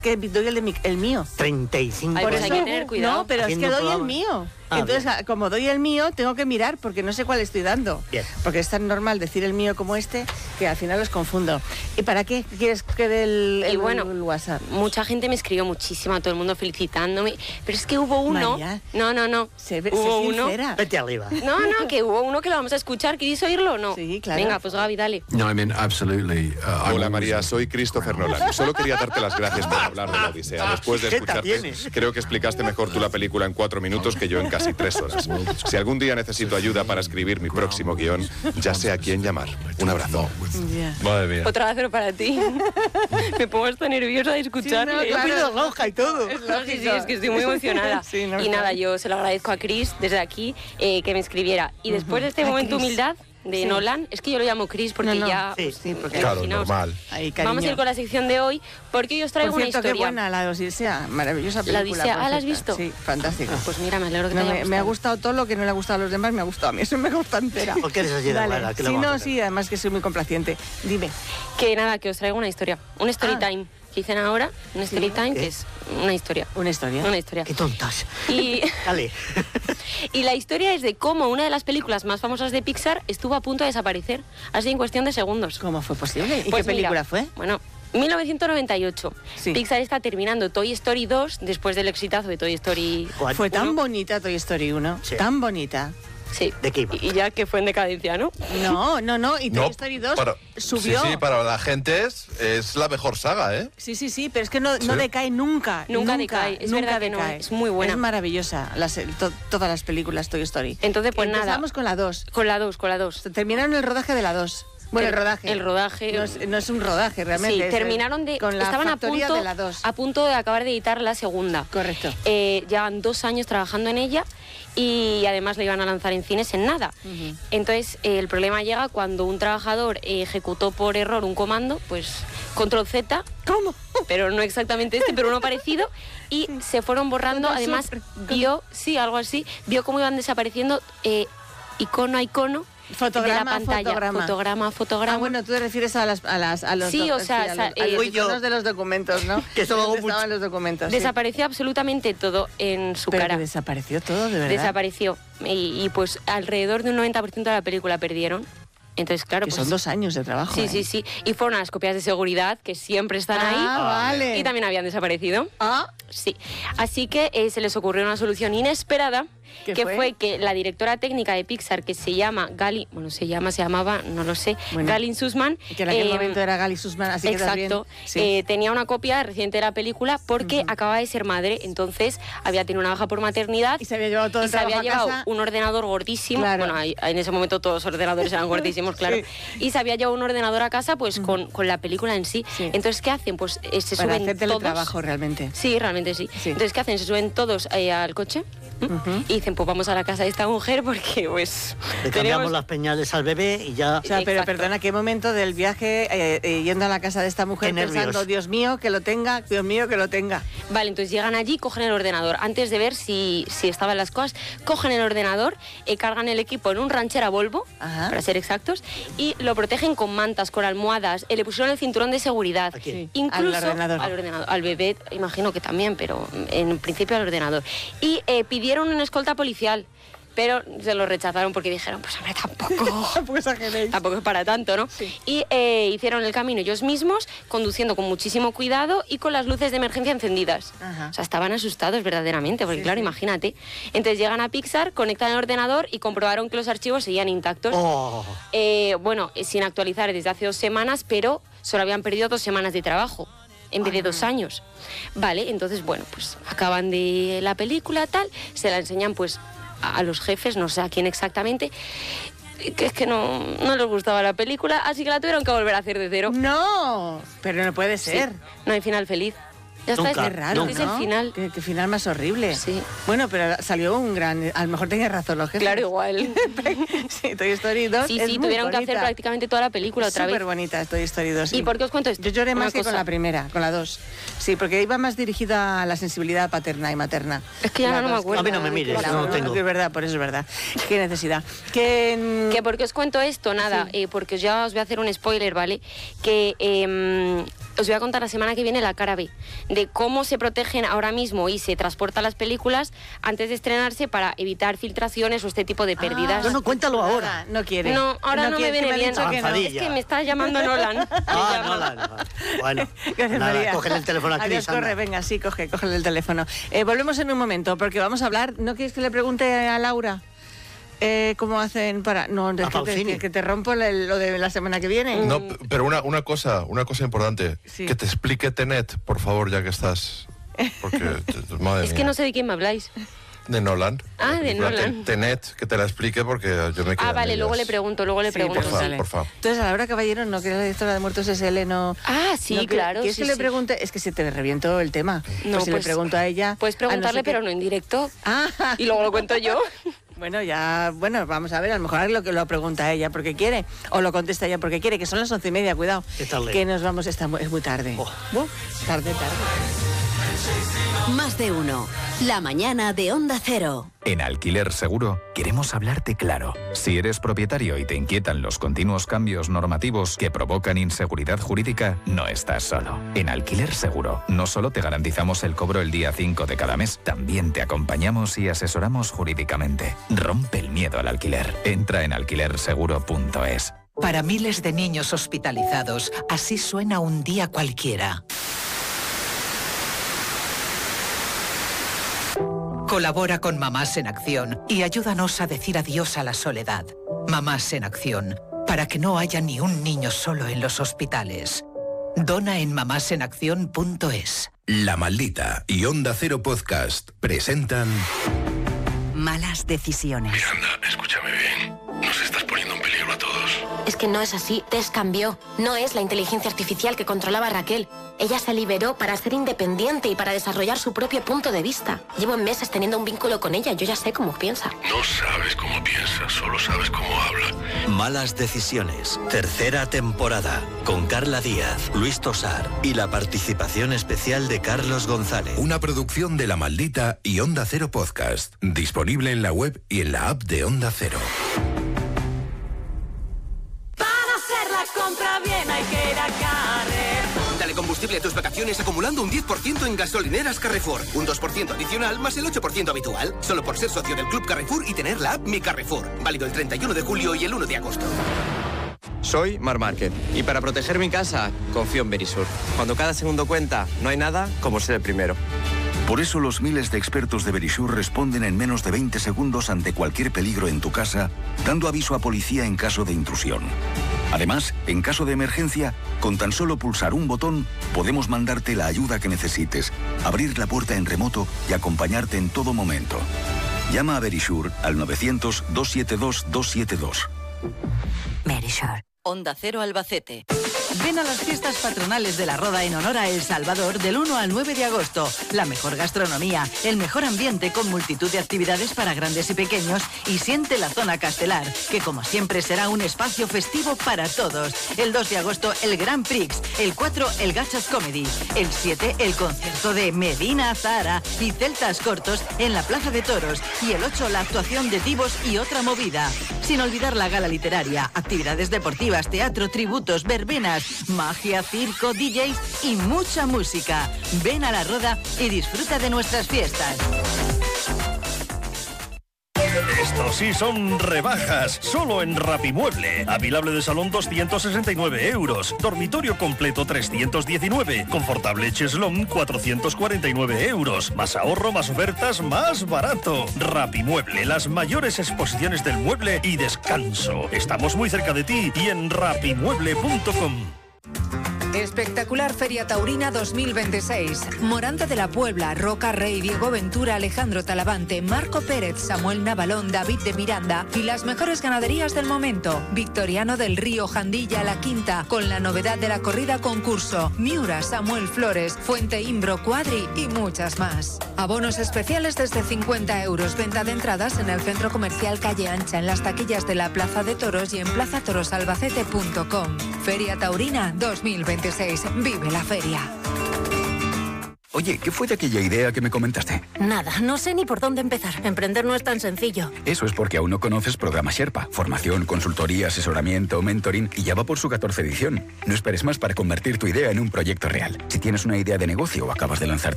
que doy el mío. 35. Ay, Por pues eso, hay que tener cuidado. No, pero es que doy el mío. Entonces, bien. como doy el mío, tengo que mirar porque no sé cuál estoy dando. Bien. Porque es tan normal decir el mío como este que al final los confundo. ¿Y para qué quieres que dé el WhatsApp? Mucha gente me escribió muchísimo, todo el mundo felicitándome, pero es que hubo uno... María, no. Hubo uno. Vete arriba. No, que hubo uno que lo vamos a escuchar. ¿Queréis oírlo o no? Sí, claro. Venga, pues Gaby, dale. No, I mean, absolutely. Hola María, soy Christopher Nolan. Solo quería darte las gracias por hablar de la Odisea. Después de escucharte, creo que explicaste mejor tú la película en 4 minutos que yo en casi 3 horas. Si algún día necesito ayuda para escribir mi próximo guión, ya sé a quién llamar. Un abrazo. Ya. Madre mía. Otra vez, pero para ti. Me pongo hasta nerviosa de escucharle. Sí, no, claro. Roja y todo. Sí, es que estoy muy emocionada. Sí, no, y nada, yo se lo agradezco a Chris desde aquí que me escribiera. Y después de este momento Chris. humildad de Nolan, es que yo lo llamo Chris porque ya... Sí, porque Claro, imaginaos. normal. Ahí, cariño. Vamos a ir con la sección de hoy porque hoy os traigo Por cierto, una historia. qué buena la Odisea, maravillosa película. La Odisea, por ¿la has cierto. visto? Sí, fantástica. Pues mira, me alegro que te No, haya me ha gustado. gustado todo lo que no le ha gustado a los demás, me ha gustado a mí, eso me gusta entera. ¿Por qué eres así de Dale. rara? ¿Qué le Sí, vamos a no, hacer? sí, además que soy muy complaciente. Dime. Que nada, que os traigo una historia. Un story time que dicen ahora, un story time que es una historia. Una historia. Una historia. Qué tontas. Y, Dale. y la historia es de cómo una de las películas más famosas de Pixar estuvo a punto de desaparecer, así en cuestión de segundos. ¿Cómo fue posible? ¿Y Pues qué película mira, fue? Bueno, 1998. Sí. Pixar está terminando Toy Story 2 después del exitazo de Toy Story Fue tan 1. bonita Toy Story 1, Sí. tan bonita. Sí. ¿De qué iba? Y ya que fue en decadencia, ¿no? No, y Toy No, Story 2 para- subió. Sí, para la gente es la mejor saga, ¿eh? Sí, pero es que no Sí. decae nunca. Nunca decae, es nunca verdad que no, decae. es muy buena. Es maravillosa, todas las películas Toy Story. Entonces, pues nada. Empezamos con la 2. Con la 2. Terminaron el rodaje de la 2. Bueno, el rodaje. El rodaje. No es un rodaje, realmente. Sí, es terminaron de... con la estaban factoría de la 2. a punto de acabar de editar la segunda. Correcto. Llevan 2 años trabajando en ella y además la iban a lanzar en cines en nada. Entonces, el problema llega cuando un trabajador ejecutó por error un comando, pues Control Z. ¿Cómo? Pero no exactamente este, pero uno parecido. Y se fueron borrando. Control Además, Super. algo así, vio cómo iban desapareciendo icono a icono. Fotograma, de la pantalla. Fotograma. Ah, bueno, tú te refieres a los Sí, o sea, a los fui yo. iconos de los documentos, ¿no? Que eso lo hago ¿Dónde mucho. estaban los documentos? Sí. Desapareció absolutamente todo en su Pero cara. que desapareció todo, de verdad. Desapareció. Y pues alrededor de un 90% de la película perdieron. Entonces, claro, Que pues... son 2 años de trabajo. Sí, ¿eh? sí. Y fueron a las copias de seguridad, que siempre están ahí. Vale. Y también habían desaparecido. Ah, Sí. Así que se les ocurrió una solución inesperada, ¿Qué que fue? fue que la directora técnica de Pixar, que se llamaba, no lo sé, Bueno, Galin Sussman. que en aquel momento era Gali Sussman, así que Exacto. Sí. Tenía una copia reciente de la película porque acababa de ser madre, entonces había tenido una baja por maternidad. Y se había llevado todo y el se había trabajo a llevado casa. un ordenador gordísimo. Claro. Bueno, en ese momento todos los ordenadores eran gordísimos, claro. Sí. Y se había llevado un ordenador a casa pues con la película en sí. Sí. Entonces, ¿qué hacen? Pues se Para suben hacer todos. teletrabajo realmente. Sí, realmente sí. Sí. Entonces, ¿qué hacen? Se suben todos al coche y dicen, pues vamos a la casa de esta mujer porque pues Le cambiamos las peñales al bebé y ya... O sea, pero Exacto. perdona, ¿qué momento del viaje yendo a la casa de esta mujer Qué nervios. pensando, Dios mío, que lo tenga, Dios mío, que lo tenga? Vale, entonces llegan allí, cogen el ordenador. Antes de ver si estaban las cosas, cogen el ordenador, cargan el equipo en un ranchera Volvo, Ajá. para ser exactos, y lo protegen con mantas, con almohadas, le pusieron el cinturón de seguridad. ¿A quién? Sí, Incluso al ordenador. al bebé, imagino que también, pero en principio al ordenador. Y pidieron una escolta policial, pero se lo rechazaron porque dijeron, pues hombre, Tampoco exageréis. tampoco es para tanto, ¿no? Sí. Y hicieron el camino ellos mismos, conduciendo con muchísimo cuidado y con las luces de emergencia encendidas. Ajá. O sea, estaban asustados verdaderamente, porque Sí, claro, sí. imagínate. Entonces llegan a Pixar, conectan el ordenador y comprobaron que los archivos seguían intactos. Oh, Bueno, sin actualizar desde hace 2 semanas, pero solo habían perdido 2 semanas de trabajo en vez de 2 años. Vale, entonces, bueno, pues acaban de la película, tal, se la enseñan pues a los jefes, no sé a quién exactamente, que es que no les gustaba la película, así que la tuvieron que volver a hacer de cero. No, pero no puede Sí, ser. no hay final feliz. Ya está, Nunca, es Qué raro, este es ¿no? el final. Qué final más horrible. Sí. Bueno, pero salió un gran... A lo mejor tenías razón los jefes. Claro, igual. Sí, Toy Story 2 Sí, es sí, muy tuvieron que bonita. hacer prácticamente toda la película otra vez. Súper bonita Toy Story 2. ¿Y sí. por qué os cuento esto? Yo lloré Una más que con cosa. la primera, con la 2. Sí, porque iba más dirigida a la sensibilidad paterna y materna. Es que ya La no me dos, acuerdo. A mí no me mires, La no uno, tengo. Es verdad, por eso es verdad. Qué necesidad. Que ¿Que por qué os cuento esto? Nada, porque ya os voy a hacer un spoiler, ¿vale? Que os voy a contar la semana que viene la cara B de cómo se protegen ahora mismo y se transportan las películas antes de estrenarse para evitar filtraciones o este tipo de pérdidas. No, cuéntalo ahora. No quiere. No, ahora no me viene bien. Es que me está llamando Nolan. Nolan. Bueno, nada, cógele el teléfono a Cris. Corre, venga, sí, cógele el teléfono. Volvemos en un momento, porque vamos a hablar... ¿No quieres que le pregunte a Laura? ¿Cómo hacen para...? No, que te rompo lo de la semana que viene. No, pero una cosa importante. Sí. Que te explique Tenet, por favor, ya que estás... Porque, madre es mía. que no sé de quién me habláis. De Nolan. De Nolan. Tenet, que te la explique porque yo me quedo. Vale, luego le pregunto. Por favor. Entonces, a Laura Caballero, no, que era la directora de Muertos S.L., no... Sí, no, claro. ¿Quieres que le pregunte? Es que se te reviento el tema. No, pues si le pregunto a ella... Puedes preguntarle, pero no en directo. Y luego lo cuento yo. Bueno, vamos a ver, a lo mejor lo que lo pregunta ella porque quiere, o lo contesta ella porque quiere, que son las 11:30, cuidado. Que nos vamos, es muy tarde. Tarde. Más de uno. La mañana de Onda Cero. En Alquiler Seguro queremos hablarte claro. Si eres propietario y te inquietan los continuos cambios normativos que provocan inseguridad jurídica, no estás solo. En Alquiler Seguro no solo te garantizamos el cobro el día 5 de cada mes, también te acompañamos y asesoramos jurídicamente. Rompe el miedo al alquiler. Entra en alquilerseguro.es. Para miles de niños hospitalizados, así suena un día cualquiera. Colabora con Mamás en Acción y ayúdanos a decir adiós a la soledad. Mamás en Acción, para que no haya ni un niño solo en los hospitales. Dona en mamásenacción.es. La Maldita y Onda Cero Podcast presentan... Malas decisiones. Miranda, escúchame bien. Nos estás poniendo en peligro a todos. Es que no es así. Tess cambió. No es la inteligencia artificial que controlaba a Raquel. Ella se liberó para ser independiente y para desarrollar su propio punto de vista. Llevo meses teniendo un vínculo con ella. Yo ya sé cómo piensa. No sabes cómo piensa, solo sabes cómo habla. Malas decisiones. Tercera temporada. Con Carla Díaz, Luis Tosar y la participación especial de Carlos González. Una producción de La Maldita y Onda Cero Podcast. Disponible en la web y en la app de Onda Cero. Compra bien, hay que ir a Carrefour. Dale combustible a tus vacaciones acumulando un 10% en gasolineras Carrefour. Un 2% adicional más el 8% habitual. Solo por ser socio del Club Carrefour y tener la app Mi Carrefour. Válido el 31 de julio y el 1 de agosto. Soy Mar Márquez y para proteger mi casa confío en Verisur. Cuando cada segundo cuenta, no hay nada como ser el primero. Por eso los miles de expertos de Verisur responden en menos de 20 segundos ante cualquier peligro en tu casa, dando aviso a policía en caso de intrusión. Además, en caso de emergencia, con tan solo pulsar un botón, podemos mandarte la ayuda que necesites, abrir la puerta en remoto y acompañarte en todo momento. Llama a Verisur al 900-272-272. Verisur. Onda Cero Albacete. Ven a las fiestas patronales de la Roda en honor a El Salvador del 1 al 9 de agosto. La mejor gastronomía, el mejor ambiente con multitud de actividades para grandes y pequeños y siente la zona Castelar, que como siempre será un espacio festivo para todos. El 2 de agosto el Grand Prix, el 4 el Gachas Comedy, el 7 el concierto de Medina Zahara y Celtas Cortos en la Plaza de Toros y el 8 la actuación de Divos y otra movida. Sin olvidar la gala literaria, actividades deportivas, teatro, tributos, verbenas, magia, circo, DJs y mucha música. Ven a la Roda y disfruta de nuestras fiestas. Estos sí son rebajas, solo en Rapimueble. Avilable de salón 269 euros, dormitorio completo 319, confortable cheslón 449 euros. Más ahorro, más ofertas, más barato. Rapimueble, las mayores exposiciones del mueble y descanso. Estamos muy cerca de ti y en rapimueble.com. Espectacular Feria Taurina 2026. Morante de la Puebla, Roca Rey, Diego Ventura, Alejandro Talavante, Marco Pérez, Samuel Navalón, David de Miranda y las mejores ganaderías del momento. Victoriano del Río, Jandilla, La Quinta, con la novedad de la corrida concurso. Miura, Samuel Flores, Fuente Imbro, Cuadri y muchas más. Abonos especiales desde 50 euros. Venta de entradas en el Centro Comercial Calle Ancha, en las taquillas de la Plaza de Toros y en plazatorosalbacete.com. Feria Taurina 2026. Vive la feria. Oye, ¿qué fue de aquella idea que me comentaste? Nada, no sé ni por dónde empezar. Emprender no es tan sencillo. Eso es porque aún no conoces Programa Sherpa. Formación, consultoría, asesoramiento, mentoring y ya va por su 14ª edición. No esperes más para convertir tu idea en un proyecto real. Si tienes una idea de negocio o acabas de lanzar tu